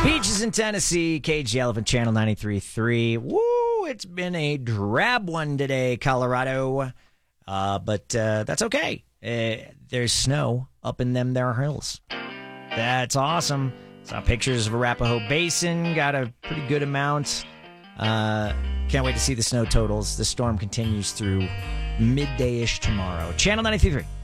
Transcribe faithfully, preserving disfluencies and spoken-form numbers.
Peaches in Tennessee, Cage the Elephant, Channel ninety-three point three. Woo, it's been a drab one today, Colorado. Uh, but uh, that's okay. Uh, there's snow up in them there hills. That's awesome. Saw pictures of Arapahoe Basin. Got a pretty good amount. Uh, can't wait to see the snow totals. The storm continues through midday-ish tomorrow. Channel ninety-three point three.